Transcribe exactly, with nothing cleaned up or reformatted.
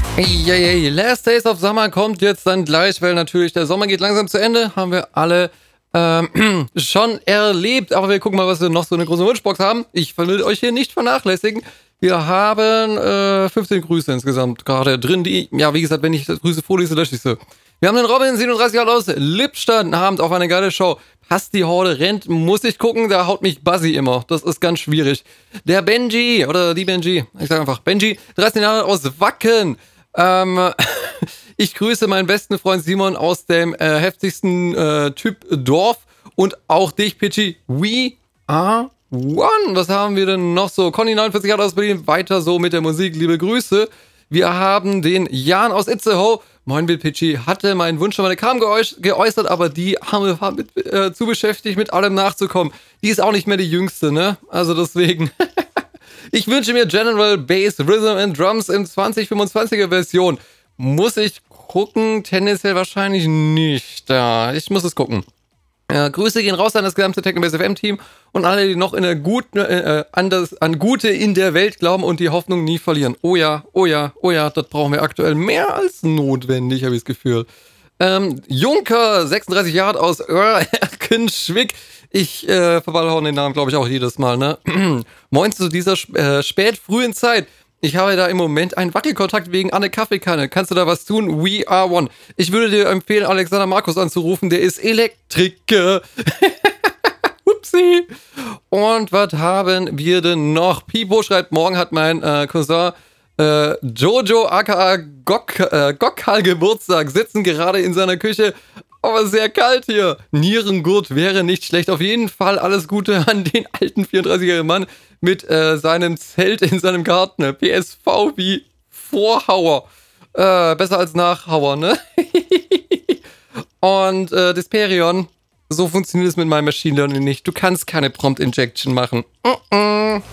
Yay, Last Days of Summer kommt jetzt dann gleich, weil natürlich der Sommer geht langsam zu Ende. Haben wir alle ähm, schon erlebt. Aber wir gucken mal, was wir noch so eine große Wunschbox haben. Ich will euch hier nicht vernachlässigen. Wir haben äh, fünfzehn Grüße insgesamt gerade drin, die, ja, wie gesagt, wenn ich das Grüße vorlese, lösche ich sie. Wir haben den Robin, siebenunddreißig Jahre aus Lippstadt, Abend auf eine geile Show. Passt die Horde rennt, muss ich gucken, da haut mich Buzzy immer. Das ist ganz schwierig. Der Benji, oder die Benji, ich sag einfach Benji, dreizehn Jahre aus Wacken. Ähm, ich grüße meinen besten Freund Simon aus dem äh, heftigsten äh, Typ Dorf und auch dich, Pitchy. We are one. Was haben wir denn noch so? Conny, neunundvierzig Jahre aus Berlin, weiter so mit der Musik, liebe Grüße. Wir haben den Jan aus Itzehoe. Moin, Bill Pitchy, hatte meinen Wunsch schon mal kaum geäußert, aber die haben wir mit, äh, zu beschäftigt, mit allem nachzukommen. Die ist auch nicht mehr die jüngste, ne? Also deswegen. Ich wünsche mir General Bass, Rhythm and Drums in zwanzig fünfundzwanziger Version. Muss ich gucken? Tendenziell wahrscheinlich nicht. Ja, ich muss es gucken. Äh, Grüße gehen raus an das gesamte Techno-Bass F M-Team und alle, die noch in der guten, äh, an, das, an Gute in der Welt glauben und die Hoffnung nie verlieren. Oh ja, oh ja, oh ja, das brauchen wir aktuell mehr als notwendig, habe ich das Gefühl. Ähm, Junker, sechsunddreißig Jahre aus Erkenschwick. Ich äh, verballhorn den Namen, glaube ich, auch jedes Mal, ne? Moin zu dieser äh, spät-frühen Zeit. Ich habe da im Moment einen Wackelkontakt wegen Anne Kaffeekanne. Kannst du da was tun? We are one. Ich würde dir empfehlen, Alexander Markus anzurufen. Der ist Elektriker. Upsi. Und was haben wir denn noch? Pipo schreibt, morgen hat mein äh, Cousin äh, Jojo aka Gok, äh, Gokhal Geburtstag. Sitzen gerade in seiner Küche. Aber sehr kalt hier. Nierengurt wäre nicht schlecht. Auf jeden Fall alles Gute an den alten vierunddreißigjährigen Mann mit äh, seinem Zelt in seinem Garten. P S V wie Vorhauer. Äh, besser als Nachhauer, ne? Und äh, Desperion, so funktioniert es mit meinem Machine Learning nicht. Du kannst keine Prompt Injection machen. Uh -uh.